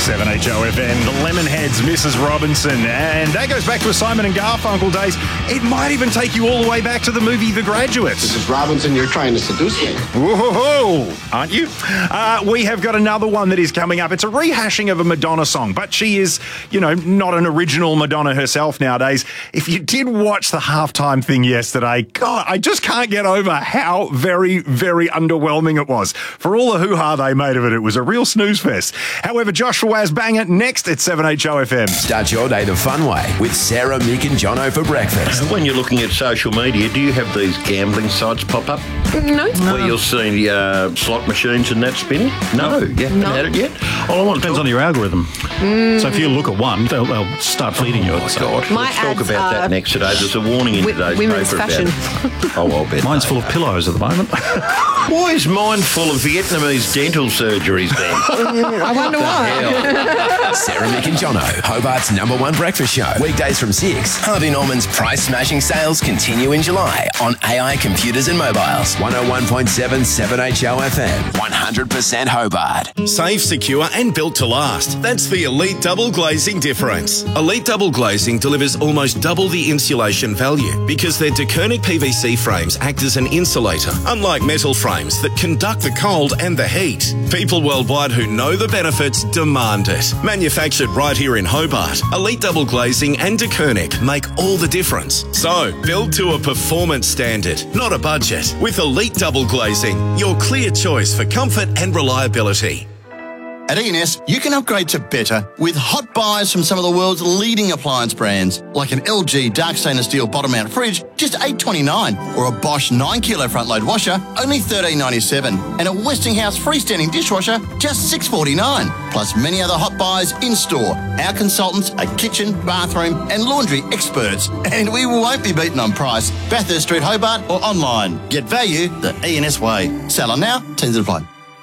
7HOFM, the Lemonheads, Mrs. Robinson. And that goes back to a Simon and Garfunkel days. It might even take you all the way back to the movie The Graduate. Mrs. Robinson, you're trying to seduce me. Whoa, aren't you? We have got another one that is coming up. It's a rehashing of a Madonna song, but she is, not an original Madonna herself nowadays. If you did watch the halftime thing yesterday, God, I just can't get over how very, very underwhelming it was. For all the hoo-ha they made of it, it was a real snooze fest. However, Josh Fawaz bang it next at 7HOFM. Start your day the fun way with Sarah, Mick and Jono for breakfast. When you're looking at social media, do you have these gambling sites pop up? No. Where you'll see slot machines and that spinning? No. You haven't had it yet? Depends on your algorithm. So if you look at one, they'll start feeding you. God. Let's talk about that next today. There's a warning in today's women's paper fashion. about it. I'll bet. Mine's full of pillows at the moment. Why is mine full of Vietnamese dental surgeries then? I wonder why. Sarah, Mick and Jono, Hobart's #1 breakfast show. Weekdays from 6. Harvey Norman's price-smashing sales continue in July on AI computers and mobiles. 101.7 7HOFM. 100% Hobart. Safe, secure and built to last. That's the Elite Double Glazing difference. Elite Double Glazing delivers almost double the insulation value because their DeKernick PVC frames act as an insulator, unlike metal frames that conduct the cold and the heat. People worldwide who know the benefits demand it. Manufactured right here in Hobart, Elite Double Glazing and DeKernick make all the difference. So, build to a performance standard, not a budget. With Elite Double Glazing, your clear choice for comfort and reliability. At E&S, you can upgrade to better with hot buys from some of the world's leading appliance brands, like an LG dark stainless steel bottom mount fridge, just $8.29, or a Bosch 9kg front load washer, only $13.97, and a Westinghouse freestanding dishwasher, just $6.49. Plus many other hot buys in store. Our consultants are kitchen, bathroom, and laundry experts, and we won't be beaten on price. Bathurst Street, Hobart, or online. Get value the E&S way. Sell on now, terms apply.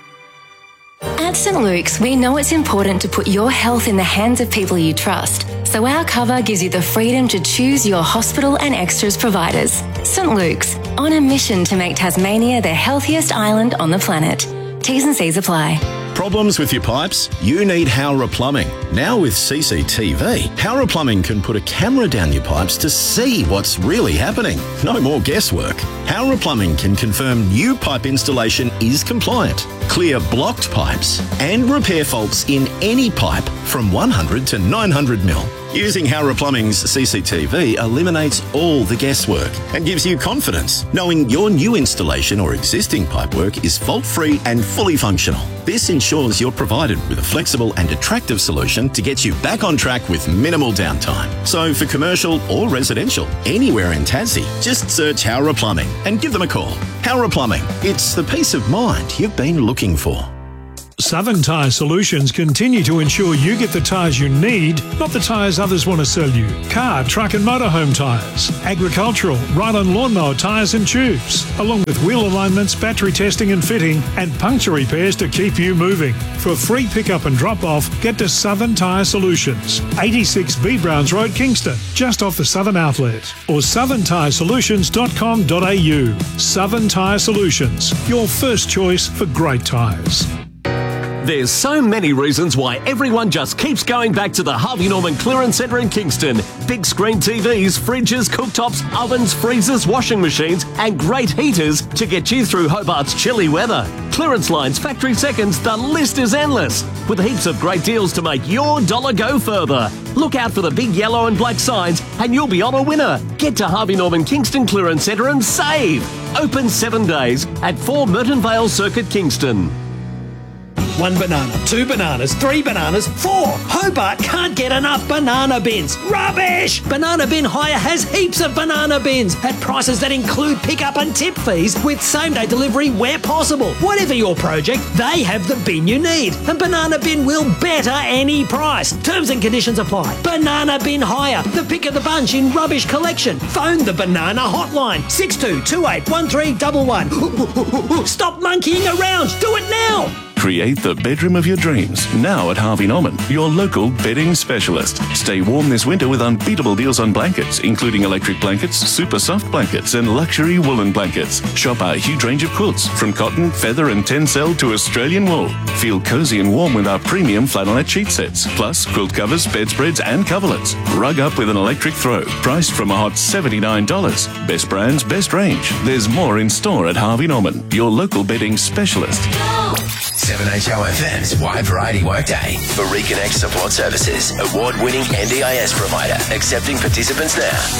At St Luke's, we know it's important to put your health in the hands of people you trust. So our cover gives you the freedom to choose your hospital and extras providers. St Luke's, on a mission to make Tasmania the healthiest island on the planet. T's and C's apply. Problems with your pipes? You need Howrah Plumbing. Now with CCTV, Howrah Plumbing can put a camera down your pipes to see what's really happening. No more guesswork. Howrah Plumbing can confirm new pipe installation is compliant, clear blocked pipes, and repair faults in any pipe from 100 to 900 mil. Using Howrah Plumbing's CCTV eliminates all the guesswork and gives you confidence knowing your new installation or existing pipework is fault-free and fully functional. This ensures you're provided with a flexible and attractive solution to get you back on track with minimal downtime. So for commercial or residential, anywhere in Tassie, just search Howrah Plumbing and give them a call. Howrah Plumbing, it's the peace of mind you've been looking for. Southern Tyre Solutions continue to ensure you get the tyres you need, not the tyres others want to sell you. Car, truck and motorhome tyres, agricultural, ride-on lawnmower tyres and tubes, along with wheel alignments, battery testing and fitting, and puncture repairs to keep you moving. For free pickup and drop-off, get to Southern Tyre Solutions, 86 B Browns Road, Kingston, just off the Southern Outlet, or southerntyresolutions.com.au. Southern Tyre Solutions, your first choice for great tyres. There's so many reasons why everyone just keeps going back to the Harvey Norman Clearance Centre in Kingston. Big screen TVs, fridges, cooktops, ovens, freezers, washing machines and great heaters to get you through Hobart's chilly weather. Clearance lines, factory seconds, the list is endless. With heaps of great deals to make your dollar go further. Look out for the big yellow and black signs and you'll be on a winner. Get to Harvey Norman Kingston Clearance Centre and save. Open 7 days at 4 Merton Vale Circuit, Kingston. 1 banana, 2 bananas, 3 bananas, 4. Hobart can't get enough banana bins. Rubbish! Banana Bin Hire has heaps of banana bins at prices that include pickup and tip fees with same-day delivery where possible. Whatever your project, they have the bin you need. And Banana Bin will better any price. Terms and conditions apply. Banana Bin Hire, the pick of the bunch in rubbish collection. Phone the Banana Hotline, 62281311. Stop monkeying around. Do it now! Create the bedroom of your dreams now at Harvey Norman, your local bedding specialist. Stay warm this winter with unbeatable deals on blankets, including electric blankets, super soft blankets, and luxury woolen blankets. Shop our huge range of quilts, from cotton, feather, and tencel to Australian wool. Feel cozy and warm with our premium flannelette sheet sets, plus quilt covers, bedspreads, and coverlets. Rug up with an electric throw, priced from a hot $79. Best brands, best range. There's more in store at Harvey Norman, your local bedding specialist. 7HOFM's Wide Variety Workday for Reconnect Support Services, award-winning NDIS provider, accepting participants now.